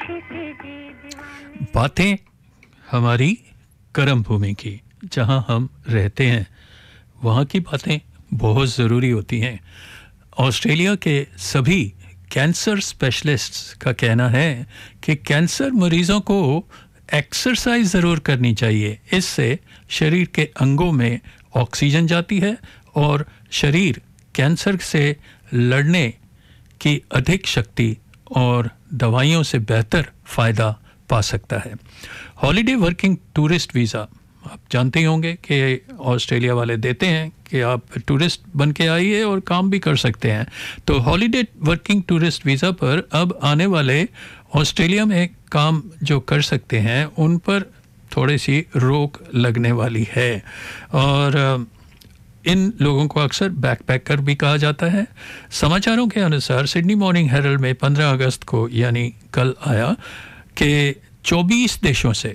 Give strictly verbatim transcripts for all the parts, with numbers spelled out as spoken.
बातें हमारी कर्म भूमि की, जहां हम रहते हैं वहां की बातें बहुत ज़रूरी होती हैं। ऑस्ट्रेलिया के सभी कैंसर स्पेशलिस्ट्स का कहना है कि कैंसर मरीज़ों को एक्सरसाइज ज़रूर करनी चाहिए। इससे शरीर के अंगों में ऑक्सीजन जाती है और शरीर कैंसर से लड़ने की अधिक शक्ति और दवाइयों से बेहतर फ़ायदा पा सकता है। हॉलीडे वर्किंग टूरिस्ट वीज़ा आप जानते ही होंगे कि ऑस्ट्रेलिया वाले देते हैं कि आप टूरिस्ट बन के आइए और काम भी कर सकते हैं। तो हॉलीडे वर्किंग टूरिस्ट वीज़ा पर अब आने वाले ऑस्ट्रेलिया में काम जो कर सकते हैं उन पर थोड़ी सी रोक लगने वाली है। और इन लोगों को अक्सर बैकपैकर भी कहा जाता है। समाचारों के अनुसार सिडनी मॉर्निंग हेरल्ड में पंद्रह अगस्त को यानी कल आया कि चौबीस देशों से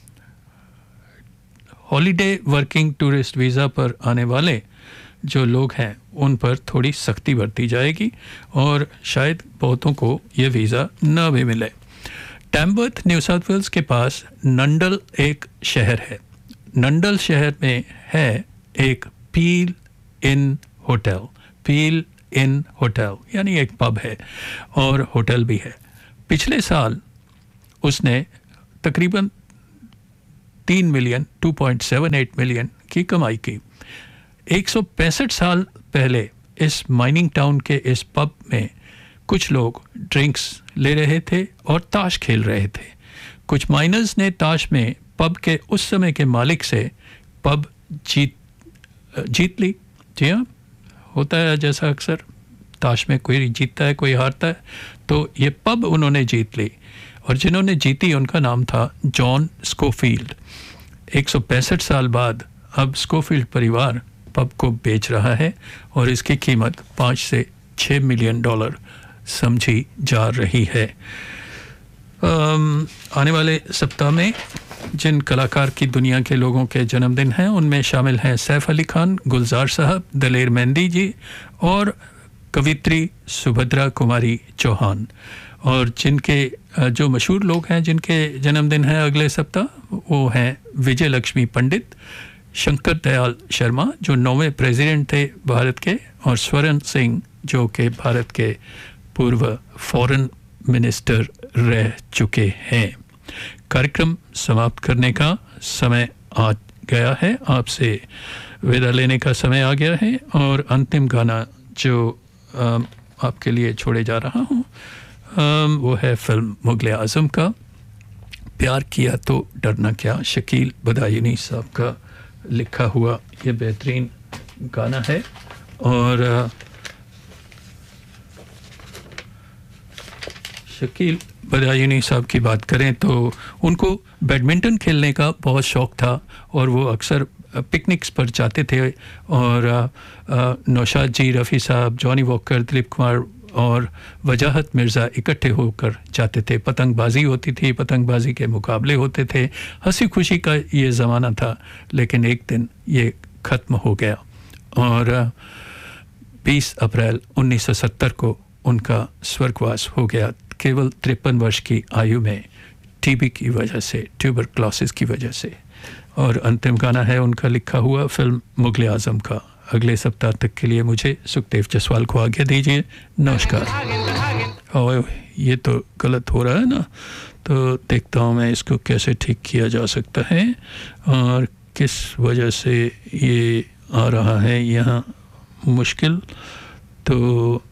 हॉलीडे वर्किंग टूरिस्ट वीज़ा पर आने वाले जो लोग हैं उन पर थोड़ी सख्ती बरती जाएगी और शायद बहुतों को ये वीज़ा न भी मिले। टैम्बर्थ न्यू साउथ वेल्स के पास नंडल एक शहर है। नंडल शहर में है एक पील इन होटल। पील इन होटल यानी एक पब है और होटल भी है। पिछले साल उसने तकरीबन तीन million two point seven eight million की कमाई की। एक सौ पैंसठ साल पहले इस माइनिंग टाउन के इस पब में कुछ लोग ड्रिंक्स ले रहे थे और ताश खेल रहे थे। कुछ माइनर्स ने ताश में पब के उस समय के मालिक से पब जीत जीत ली। जी हाँ, होता है जैसा अक्सर ताश में कोई जीतता है कोई हारता है, तो ये पब उन्होंने जीत ली और जिन्होंने जीती उनका नाम था जॉन स्कोफील्ड। एक सौ पैंसठ साल बाद अब स्कोफील्ड परिवार पब को बेच रहा है और इसकी कीमत पाँच से छः मिलियन डॉलर समझी जा रही है। आम, आने वाले सप्ताह में जिन कलाकार की दुनिया के लोगों के जन्मदिन हैं उनमें शामिल हैं सैफ अली खान, गुलजार साहब, दलेर मेहंदी जी और कवित्री सुभद्रा कुमारी चौहान। और जिनके जो मशहूर लोग हैं जिनके जन्मदिन हैं अगले सप्ताह वो हैं विजय लक्ष्मी पंडित, शंकर दयाल शर्मा जो नौवें प्रेसिडेंट थे भारत के, और स्वर्ण सिंह जो कि भारत के पूर्व फॉरेन मिनिस्टर रह चुके हैं। कार्यक्रम समाप्त करने का समय आ गया है, आपसे विदा लेने का समय आ गया है और अंतिम गाना जो आ, आपके लिए छोड़े जा रहा हूँ वो है फिल्म मुगले आज़म का प्यार किया तो डरना क्या। शकील बदायूनी साहब का लिखा हुआ ये बेहतरीन गाना है। और शकील बदायूनी साहब की बात करें तो उनको बैडमिंटन खेलने का बहुत शौक़ था और वो अक्सर पिकनिक्स पर जाते थे और नौशाद जी, रफ़ी साहब, जॉनी वॉकर, दिलीप कुमार और वजाहत मिर्ज़ा इकट्ठे होकर जाते थे। पतंगबाजी होती थी, पतंगबाजी के मुकाबले होते थे, हंसी खुशी का ये ज़माना था। लेकिन एक दिन ये ख़त्म हो गया और बीस अप्रैल उन्नीस सौ सत्तर को उनका स्वर्गवास हो गया केवल तिरपन वर्ष की आयु में, टीबी की वजह से, ट्यूबरक्लोसिस की वजह से। और अंतिम गाना है उनका लिखा हुआ फिल्म मुगले आज़म का। अगले सप्ताह तक के लिए मुझे सुखदेव जसवाल को आज्ञा दीजिए। नमस्कार। और ये तो गलत हो रहा है ना, तो देखता हूँ मैं इसको कैसे ठीक किया जा सकता है और किस वजह से ये आ रहा है यहाँ मुश्किल। तो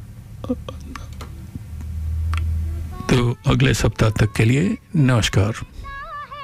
तो अगले सप्ताह तक के लिए नमस्कार।